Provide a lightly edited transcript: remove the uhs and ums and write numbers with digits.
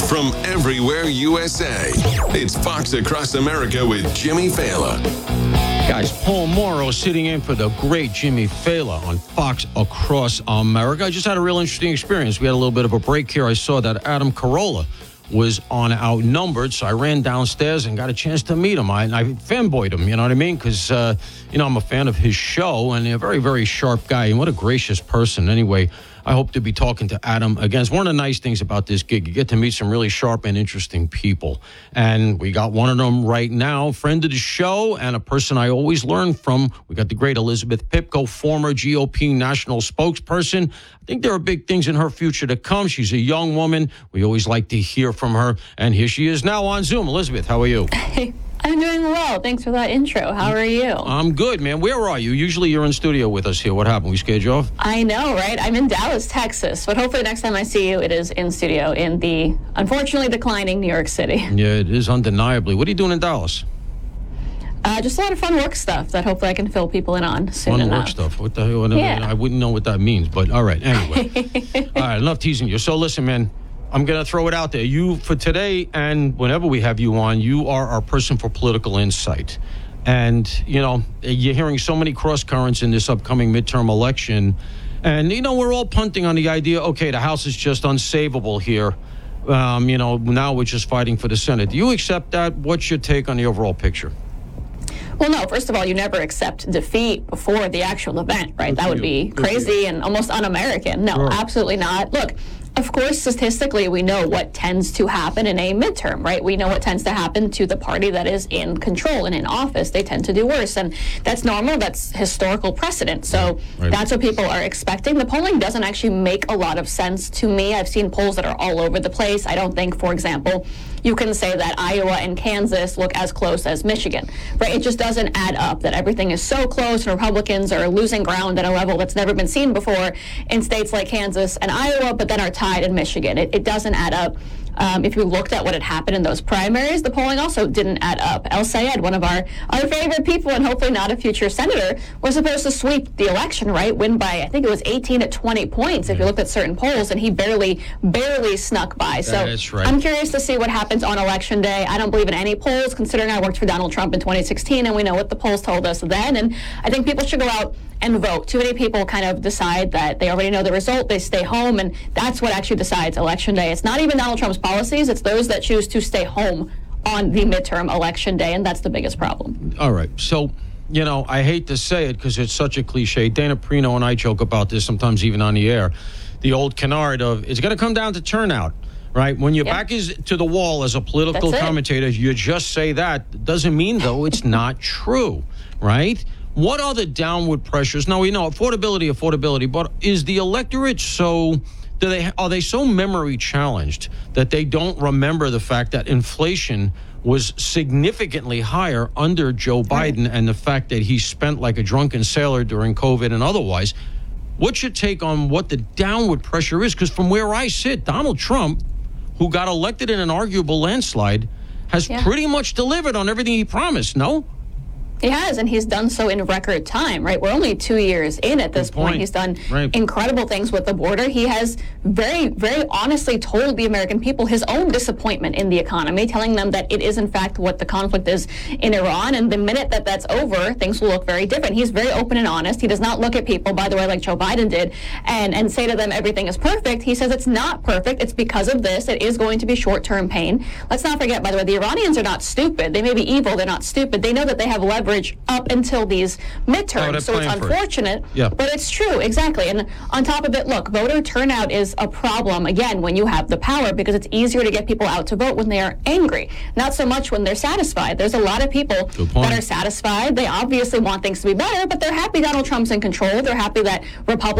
from everywhere USA. It's Fox Across America with Jimmy Fallon. Guys, Paul Morrow sitting in for the great Jimmy Fallon on Fox Across America. I just had a real interesting experience. We had a little bit of a break here. I saw that Adam Carolla was on Outnumbered, so I ran downstairs and got a chance to meet him. I fanboyed him, you know what I mean? Because, I'm a fan of his show, and a very, very sharp guy, and what a gracious person. Anyway, I hope to be talking to Adam again. It's one of the nice things about this gig. You get to meet some really sharp and interesting people. And we got one of them right now, friend of the show and a person I always learn from. We got the great Elizabeth Pipko, former GOP national spokesperson. I think there are big things in her future to come. She's a young woman. We always like to hear from her. And here she is now on Zoom. Elizabeth, how are you? Hey. I'm doing well. Thanks for that intro. How are you? I'm good, man. Where are you? Usually you're in studio with us here. What happened? We scared you off? I know, right? I'm in Dallas, Texas. But hopefully next time I see you, it is in studio in the, unfortunately, declining New York City. Yeah, it is undeniably. What are you doing in Dallas? Just a lot of fun work stuff that hopefully I can fill people in on soon enough. Fun work stuff? What the hell? Yeah. I wouldn't know what that means, but all right. Anyway. All right, enough teasing you. So listen, man. I'm going to throw it out there. You, for today and whenever we have you on, you are our person for political insight. And, you're hearing so many cross currents in this upcoming midterm election. And, we're all punting on the idea, okay, the House is just unsavable here. Now we're just fighting for the Senate. Do you accept that? What's your take on the overall picture? Well, no, first of all, you never accept defeat before the actual event, right? That would be crazy and almost un-American. No, sure. Absolutely not. Look, of course, statistically, we know what tends to happen in a midterm, right? We know what tends to happen to the party that is in control and in office. They tend to do worse, and that's normal. That's historical precedent. So That's what people are expecting. The polling doesn't actually make a lot of sense to me. I've seen polls that are all over the place. I don't think, for example, you can say that Iowa and Kansas look as close as Michigan, right? It just doesn't add up that everything is so close and Republicans are losing ground at a level that's never been seen before in states like Kansas and Iowa, but then are tied in Michigan. It doesn't add up. If you looked at what had happened in those primaries, the polling also didn't add up. El Sayed, one of our favorite people and hopefully not a future senator, was supposed to sweep the election, right? Win by, I think it was 18 to 20 points if you looked at certain polls, and he barely snuck by. So that's right. I'm curious to see what happens on Election Day. I don't believe in any polls, considering I worked for Donald Trump in 2016, and we know what the polls told us then. And I think people should go out and vote. Too many people kind of decide that they already know the result, they stay home, and that's what actually decides Election Day. It's not even Donald Trump's policies, it's those that choose to stay home on the midterm Election Day, and that's the biggest problem. All right, so, I hate to say it because it's such a cliche. Dana Perino and I joke about this sometimes even on the air. The old canard of, it's going to come down to turnout. Right? When your back is to the wall as a political commentator, you just say that. Doesn't mean, though, it's not true, right? What are the downward pressures? Now, we know affordability, but is the electorate are they so memory challenged that they don't remember the fact that inflation was significantly higher under Joe Biden and the fact that he spent like a drunken sailor during COVID and otherwise? What's your take on what the downward pressure is? Because from where I sit, Donald Trump, who got elected in an arguable landslide, has pretty much delivered on everything he promised, no? He has, and he's done so in record time, right? We're only 2 years in at this point. He's done incredible things with the border. He has very, very honestly told the American people his own disappointment in the economy, telling them that it is, in fact, what the conflict is in Iran. And the minute that that's over, things will look very different. He's very open and honest. He does not look at people, by the way, like Joe Biden did, and say to them everything is perfect. He says it's not perfect. It's because of this. It is going to be short-term pain. Let's not forget, by the way, the Iranians are not stupid. They may be evil. They're not stupid. They know that they have leverage up until these midterms. So it's unfortunate, but it's true, exactly. And on top of it, look, voter turnout is a problem, again, when you have the power, because it's easier to get people out to vote when they are angry, not so much when they're satisfied. There's a lot of people that are satisfied. They obviously want things to be better, but they're happy Donald Trump's in control. They're happy that Republicans